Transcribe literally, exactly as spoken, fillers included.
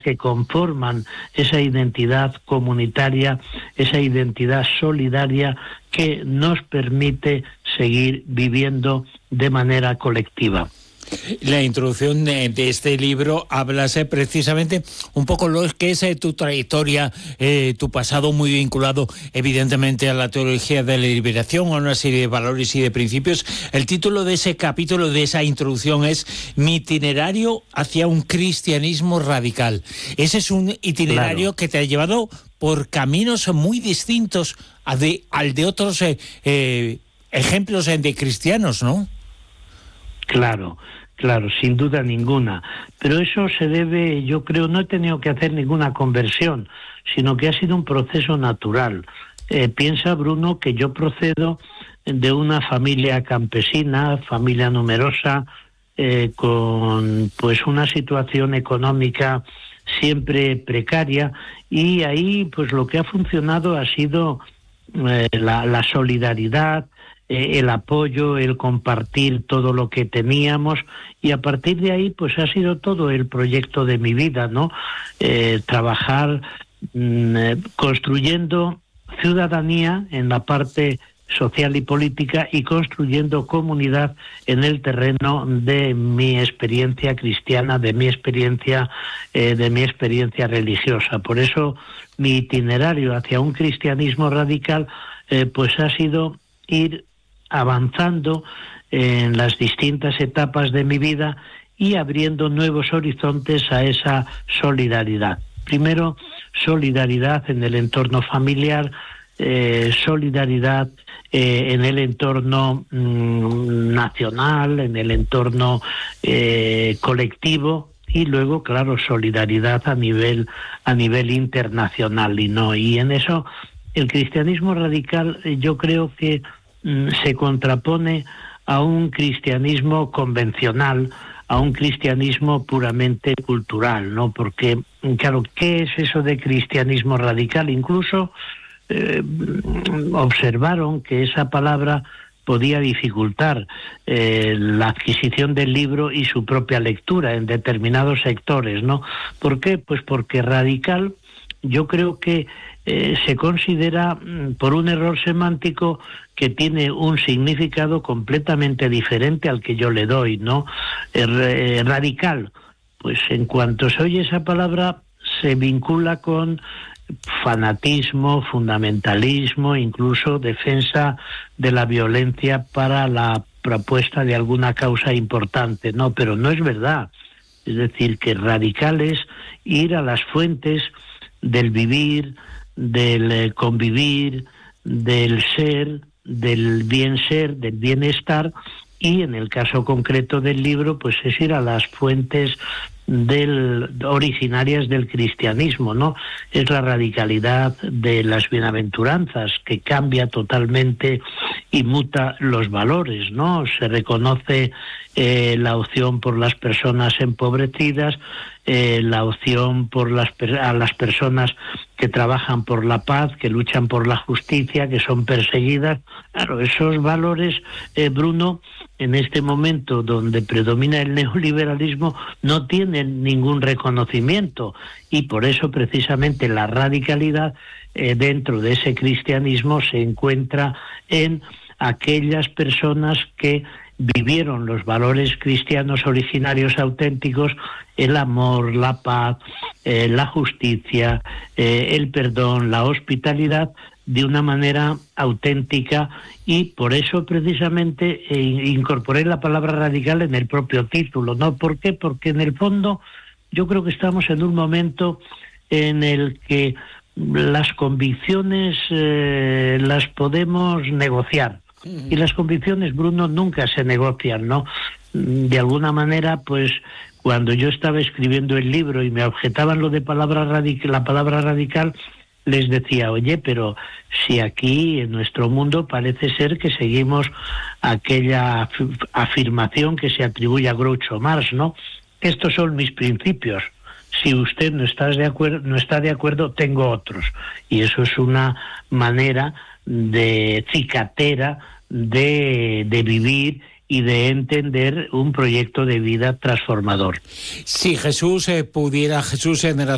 que conforman esa identidad comunitaria, esa identidad solidaria que nos permite seguir viviendo de manera colectiva. La introducción de, de este libro hablas eh, precisamente un poco lo que es eh, tu trayectoria, eh, tu pasado muy vinculado evidentemente a la teología de la liberación, a una serie de valores y de principios. El título de ese capítulo, de esa introducción es Mi itinerario hacia un cristianismo radical. Ese es un itinerario claro. que te ha llevado por caminos muy distintos a de, al de otros eh, eh, ejemplos eh, de cristianos, ¿no? Claro, claro, sin duda ninguna. Pero eso se debe, yo creo, no he tenido que hacer ninguna conversión, sino que ha sido un proceso natural. Eh, piensa, Bruno, que yo procedo de una familia campesina, familia numerosa, eh, con pues una situación económica siempre precaria, y ahí pues lo que ha funcionado ha sido eh, la, la solidaridad, el apoyo, el compartir todo lo que teníamos, y a partir de ahí pues ha sido todo el proyecto de mi vida, ¿no? Eh, trabajar mmm, construyendo ciudadanía en la parte social y política y construyendo comunidad en el terreno de mi experiencia cristiana, de mi experiencia, eh, de mi experiencia religiosa. Por eso mi itinerario hacia un cristianismo radical eh, pues ha sido ir avanzando en las distintas etapas de mi vida y abriendo nuevos horizontes a esa solidaridad. Primero, solidaridad en el entorno familiar, eh, solidaridad eh, en el entorno mmm, nacional, en el entorno eh, colectivo, y luego, claro, solidaridad a nivel a nivel internacional. Y no, y en eso el cristianismo radical, eh, yo creo que se contrapone a un cristianismo convencional, a un cristianismo puramente cultural, ¿no? Porque, claro, ¿qué es eso de cristianismo radical? Incluso eh, observaron que esa palabra podía dificultar eh, la adquisición del libro y su propia lectura en determinados sectores, ¿no? ¿Por qué? Pues porque radical, yo creo que eh, se considera mm, por un error semántico que tiene un significado completamente diferente al que yo le doy, ¿no? Eh, radical, pues en cuanto se oye esa palabra se vincula con fanatismo, fundamentalismo, incluso defensa de la violencia para la propuesta de alguna causa importante, no, pero no es verdad. Es decir, que radical es ir a las fuentes del vivir, del convivir, del ser, del bien ser, del bienestar, y en el caso concreto del libro, pues es ir a las fuentes del originarias del cristianismo, ¿no? Es la radicalidad de las bienaventuranzas, que cambia totalmente y muta los valores, ¿no? Se reconoce eh, la opción por las personas empobrecidas, eh, la opción por las a las personas que trabajan por la paz, que luchan por la justicia, que son perseguidas. Claro, esos valores, eh, Bruno, en este momento donde predomina el neoliberalismo, no tienen ningún reconocimiento, y por eso precisamente la radicalidad eh, dentro de ese cristianismo se encuentra en aquellas personas que vivieron los valores cristianos originarios auténticos, el amor, la paz, eh, la justicia, eh, el perdón, la hospitalidad, de una manera auténtica, y por eso precisamente eh, incorporé la palabra radical en el propio título, ¿no? ¿Por qué? Porque en el fondo yo creo que estamos en un momento en el que las convicciones eh, las podemos negociar. Y las convicciones, Bruno, nunca se negocian, ¿no? De alguna manera, pues, cuando yo estaba escribiendo el libro y me objetaban lo de palabra radical, la palabra radical, les decía, oye, pero si aquí en nuestro mundo parece ser que seguimos aquella af- afirmación que se atribuye a Groucho Marx, ¿no? Estos son mis principios. Si usted no está de acuerdo, no está de acuerdo, tengo otros. Y eso es una manera de cicatera de, de vivir y de entender un proyecto de vida transformador. Si Jesús eh, pudiera, Jesús en el